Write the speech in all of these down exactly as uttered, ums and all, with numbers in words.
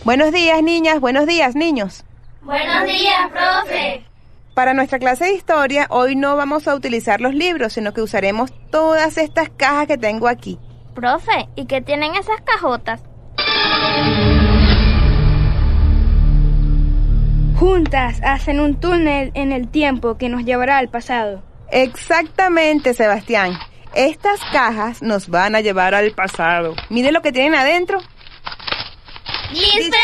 Buenos días, niñas. Buenos días, niños. Buenos días, profe. Para nuestra clase de historia, hoy no vamos a utilizar los libros, sino que usaremos todas estas cajas que tengo aquí. Profe, ¿y qué tienen esas cajotas? Juntas hacen un túnel en el tiempo que nos llevará al pasado. Exactamente, Sebastián. Estas cajas nos van a llevar al pasado. Miren lo que tienen adentro. ¡Disfraces!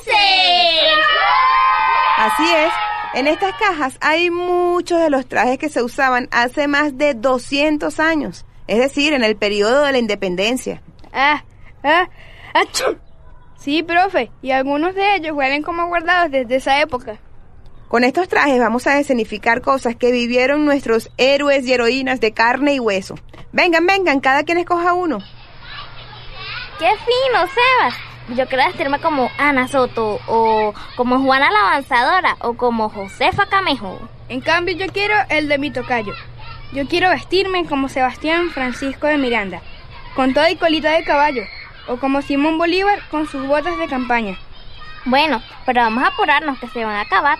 Así es. En estas cajas hay muchos de los trajes que se usaban hace más de doscientos años. Es decir, en el periodo de la independencia. Ah, ah, achú. Sí, profe, y algunos de ellos huelen como guardados desde esa época. Con estos trajes vamos a escenificar cosas que vivieron nuestros héroes y heroínas de carne y hueso. Vengan, vengan, cada quien escoja uno. ¡Qué fino, Sebas! Yo quiero vestirme como Ana Soto, o como Juana la Avanzadora, o como Josefa Camejo. En cambio, yo quiero el de mi tocayo. Yo quiero vestirme como Sebastián Francisco de Miranda, con toda y colita de caballo, o como Simón Bolívar con sus botas de campaña. Bueno, pero vamos a apurarnos que se van a acabar.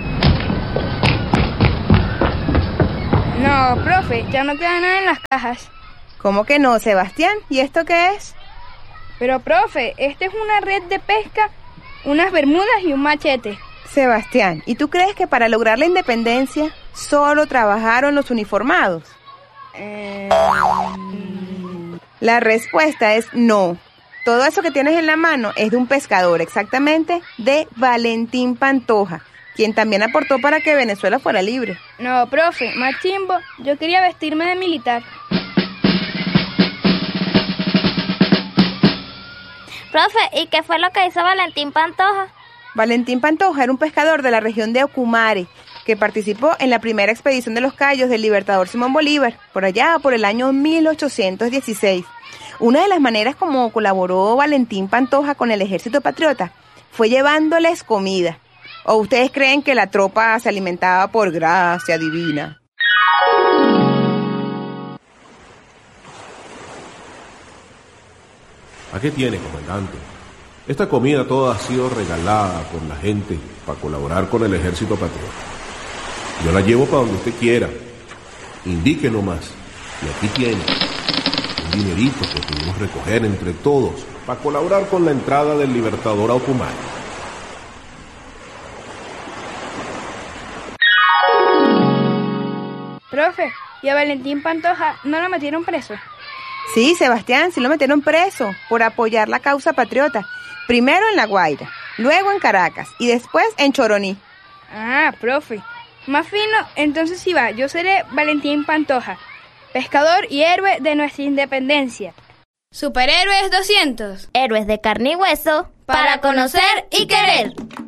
No, profe, ya no queda nada en las cajas. ¿Cómo que no, Sebastián? ¿Y esto qué es? Pero, profe, esta es una red de pesca, unas bermudas y un machete. Sebastián, ¿y tú crees que para lograr la independencia solo trabajaron los uniformados? Eh... La respuesta es no. Todo eso que tienes en la mano es de un pescador, exactamente de Valentín Pantoja, quien también aportó para que Venezuela fuera libre. No, profe, más chimbo, yo quería vestirme de militar. Profe, ¿y qué fue lo que hizo Valentín Pantoja? Valentín Pantoja era un pescador de la región de Ocumare, que participó en la primera expedición de los Cayos del libertador Simón Bolívar, por allá por el año mil ochocientos dieciséis. Una de las maneras como colaboró Valentín Pantoja con el ejército patriota fue llevándoles comida. ¿O ustedes creen que la tropa se alimentaba por gracia divina? ¿A qué tiene, comandante? Esta comida toda ha sido regalada por la gente para colaborar con el ejército patriota. Yo la llevo para donde usted quiera. Indique nomás. Y aquí tiene un dinerito que pudimos recoger entre todos para colaborar con la entrada del libertador a Ocumare. Profe, ¿y a Valentín Pantoja no lo metieron preso? Sí, Sebastián, sí lo metieron preso por apoyar la causa patriota. Primero en La Guaira, luego en Caracas y después en Choroní. Ah, profe. Más fino, entonces sí va, yo seré Valentín Pantoja, pescador y héroe de nuestra independencia. Superhéroes doscientos. Héroes de carne y hueso, para conocer y querer.